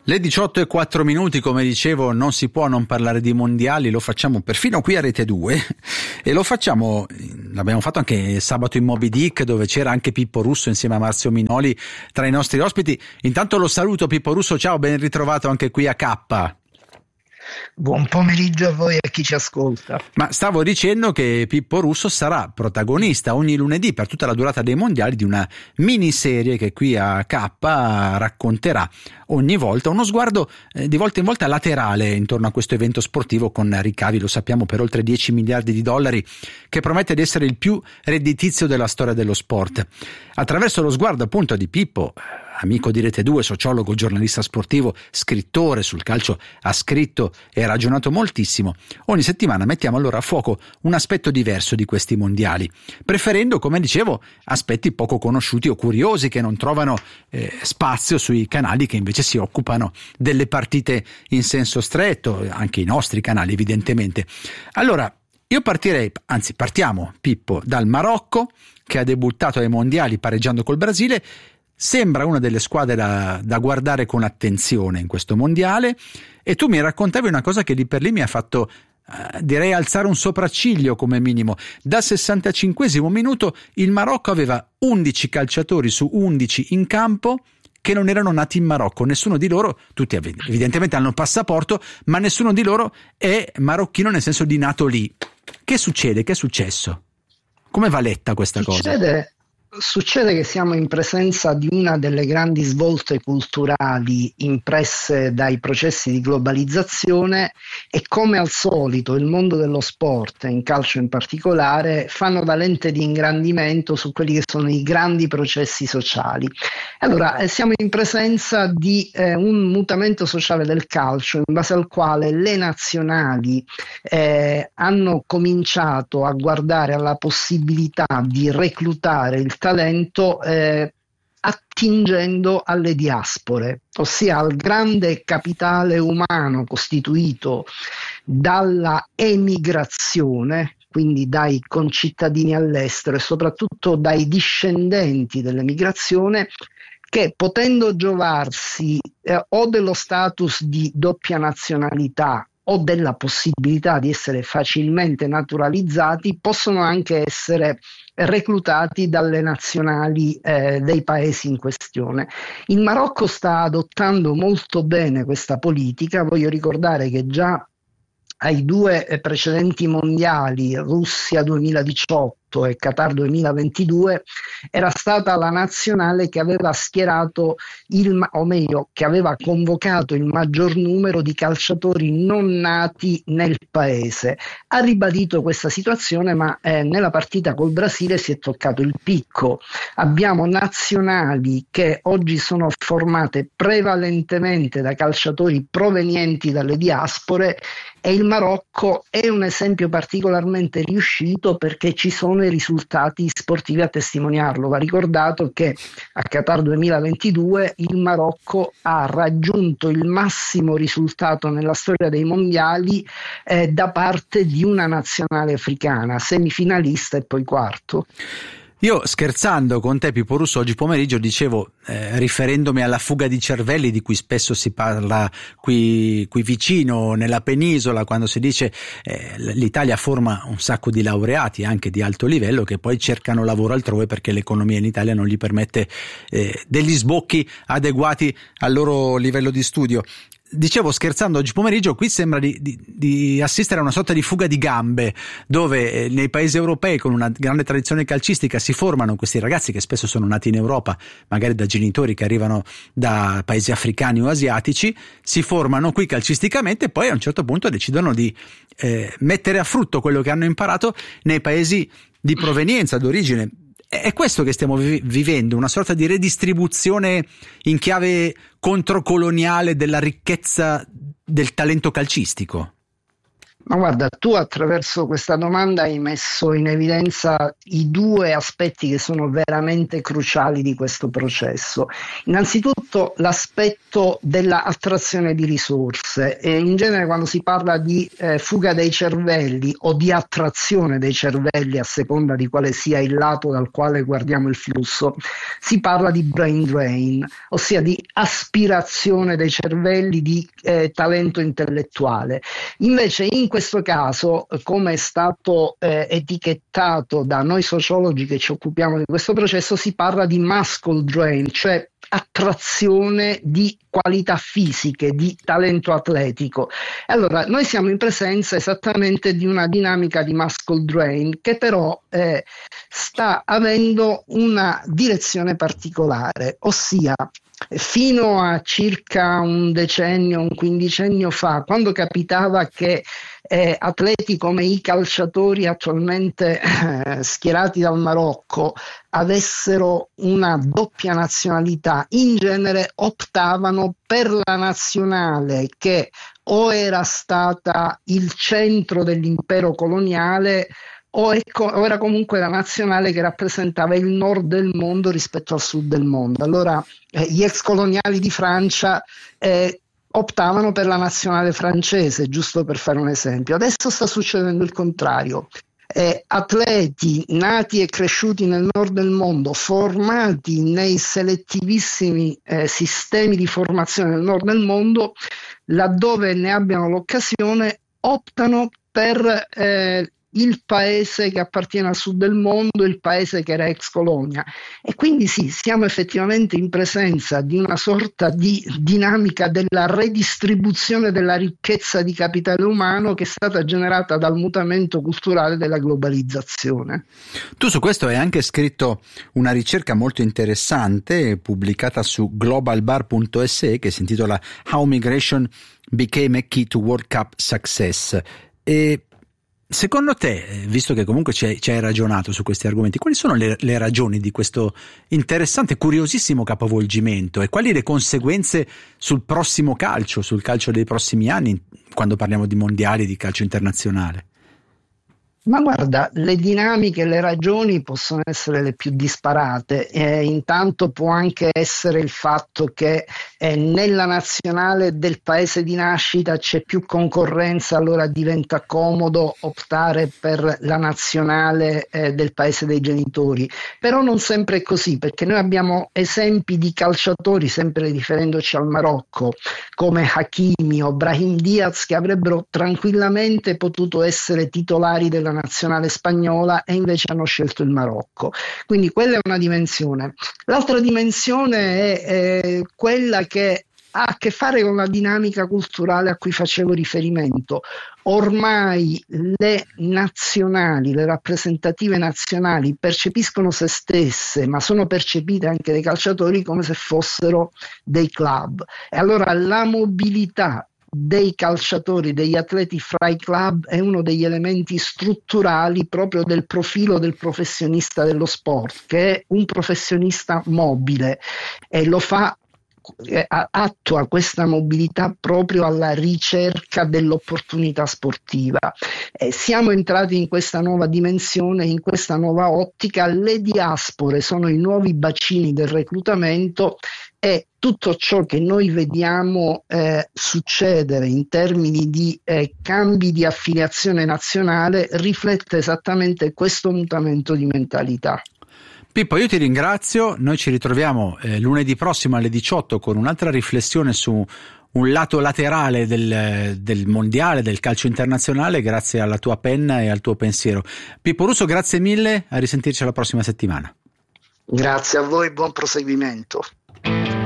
Le 18:04, come dicevo, non si può non parlare di mondiali, lo facciamo perfino qui a Rete 2 e l'abbiamo fatto anche sabato in Moby Dick, dove c'era anche Pippo Russo insieme a Marzio Minoli tra i nostri ospiti. Intanto lo saluto, Pippo Russo, ciao, ben ritrovato anche qui a K. Buon pomeriggio a voi e a chi ci ascolta. Ma stavo dicendo che Pippo Russo sarà protagonista ogni lunedì per tutta la durata dei mondiali di una miniserie che qui a K racconterà ogni volta uno sguardo di volta in volta laterale intorno a questo evento sportivo, con ricavi, lo sappiamo, per oltre 10 miliardi di dollari, che promette di essere il più redditizio della storia dello sport. Attraverso lo sguardo appunto di Pippo, amico di Rete 2, sociologo, giornalista sportivo, scrittore, sul calcio ha scritto e ragionato moltissimo, ogni settimana mettiamo allora a fuoco un aspetto diverso di questi mondiali, preferendo, come dicevo, aspetti poco conosciuti o curiosi che non trovano spazio sui canali che invece si occupano delle partite in senso stretto, anche i nostri canali evidentemente. Allora, partiamo, Pippo, dal Marocco, che ha debuttato ai mondiali pareggiando col Brasile. Sembra una delle squadre da guardare con attenzione in questo mondiale, e tu mi raccontavi una cosa che lì per lì mi ha fatto direi alzare un sopracciglio come minimo. Dal 65esimo minuto il Marocco aveva 11 calciatori su 11 in campo che non erano nati in Marocco. Nessuno di loro, tutti evidentemente hanno passaporto, ma nessuno di loro è marocchino nel senso di nato lì. Che succede? Che è successo? Come va letta questa cosa? Succede che siamo in presenza di una delle grandi svolte culturali impresse dai processi di globalizzazione, e come al solito il mondo dello sport, in calcio in particolare, fanno da lente di ingrandimento su quelli che sono i grandi processi sociali. Allora, siamo in presenza di un mutamento sociale del calcio, in base al quale le nazionali hanno cominciato a guardare alla possibilità di reclutare il talento attingendo alle diaspore, ossia al grande capitale umano costituito dalla emigrazione, quindi dai concittadini all'estero e soprattutto dai discendenti dell'emigrazione, che potendo giovarsi o dello status di doppia nazionalità o della possibilità di essere facilmente naturalizzati, possono anche essere reclutati dalle nazionali dei paesi in questione. Il Marocco sta adottando molto bene questa politica. Voglio ricordare che già ai due precedenti mondiali, Russia 2018 e Qatar 2022, era stata la nazionale che aveva schierato che aveva convocato il maggior numero di calciatori non nati nel paese. Ha ribadito questa situazione, ma nella partita col Brasile si è toccato il picco. Abbiamo nazionali che oggi sono formate prevalentemente da calciatori provenienti dalle diaspore, e il Marocco è un esempio particolarmente riuscito perché ci sono i risultati sportivi a testimoniarlo. Va ricordato che a Qatar 2022 il Marocco ha raggiunto il massimo risultato nella storia dei mondiali da parte di una nazionale africana, semifinalista e poi quarto. Io, scherzando con te, Pippo Russo, oggi pomeriggio dicevo, riferendomi alla fuga di cervelli di cui spesso si parla qui vicino nella penisola, quando si dice l'Italia forma un sacco di laureati anche di alto livello che poi cercano lavoro altrove perché l'economia in Italia non gli permette degli sbocchi adeguati al loro livello di studio. Dicevo, scherzando, oggi pomeriggio qui sembra di assistere a una sorta di fuga di gambe, dove nei paesi europei con una grande tradizione calcistica si formano questi ragazzi che spesso sono nati in Europa, magari da genitori che arrivano da paesi africani o asiatici, si formano qui calcisticamente e poi a un certo punto decidono di mettere a frutto quello che hanno imparato nei paesi di provenienza, d'origine. È questo che stiamo vivendo, una sorta di redistribuzione in chiave controcoloniale della ricchezza del talento calcistico? Ma guarda, tu attraverso questa domanda hai messo in evidenza i due aspetti che sono veramente cruciali di questo processo. Innanzitutto l'aspetto della attrazione di risorse. E in genere quando si parla di fuga dei cervelli o di attrazione dei cervelli, a seconda di quale sia il lato dal quale guardiamo il flusso, si parla di brain drain, ossia di aspirazione dei cervelli di talento intellettuale. Invece in questo caso, come è stato etichettato da noi sociologi che ci occupiamo di questo processo, si parla di muscle drain, cioè attrazione di qualità fisiche, di talento atletico. Allora, noi siamo in presenza esattamente di una dinamica di muscle drain che però sta avendo una direzione particolare, ossia fino a circa un decennio, un quindicennio fa, quando capitava che atleti come i calciatori attualmente schierati dal Marocco avessero una doppia nazionalità, in genere optavano per la nazionale che o era stata il centro dell'impero coloniale o era comunque la nazionale che rappresentava il nord del mondo rispetto al sud del mondo. Allora gli ex coloniali di Francia optavano per la nazionale francese, giusto per fare un esempio. Adesso sta succedendo il contrario. Atleti nati e cresciuti nel nord del mondo, formati nei selettivissimi sistemi di formazione nel nord del mondo, laddove ne abbiano l'occasione, optano per il paese che appartiene al sud del mondo, il paese che era ex colonia. E quindi sì, siamo effettivamente in presenza di una sorta di dinamica della redistribuzione della ricchezza di capitale umano che è stata generata dal mutamento culturale della globalizzazione. Tu su questo hai anche scritto una ricerca molto interessante pubblicata su globalbar.se che si intitola How Migration Became a Key to World Cup Success. E secondo te, visto che comunque ci hai ragionato su questi argomenti, quali sono le ragioni di questo interessante, curiosissimo capovolgimento e quali le conseguenze sul prossimo calcio, sul calcio dei prossimi anni, quando parliamo di mondiali di calcio internazionale? Ma guarda, le dinamiche, le ragioni possono essere le più disparate. Intanto può anche essere il fatto che nella nazionale del paese di nascita c'è più concorrenza, allora diventa comodo optare per la nazionale del paese dei genitori. Però non sempre è così, perché noi abbiamo esempi di calciatori, sempre riferendoci al Marocco, come Hakimi o Brahim Diaz, che avrebbero tranquillamente potuto essere titolari della nazionale spagnola e invece hanno scelto il Marocco. Quindi quella è una dimensione. L'altra dimensione è quella che ha a che fare con la dinamica culturale a cui facevo riferimento. Ormai le nazionali, le rappresentative nazionali percepiscono se stesse, ma sono percepite anche dai calciatori come se fossero dei club. E allora la mobilità dei calciatori, degli atleti fra i club è uno degli elementi strutturali proprio del profilo del professionista dello sport, che è un professionista mobile e lo fa, attua questa mobilità proprio alla ricerca dell'opportunità sportiva. Siamo entrati in questa nuova dimensione, in questa nuova ottica. Le diaspore sono i nuovi bacini del reclutamento e tutto ciò che noi vediamo succedere in termini di cambi di affiliazione nazionale riflette esattamente questo mutamento di mentalità. Pippo, io ti ringrazio, noi ci ritroviamo lunedì prossimo alle 18 con un'altra riflessione su un lato laterale del mondiale, del calcio internazionale, grazie alla tua penna e al tuo pensiero. Pippo Russo, grazie mille, a risentirci la prossima settimana. Grazie a voi, buon proseguimento.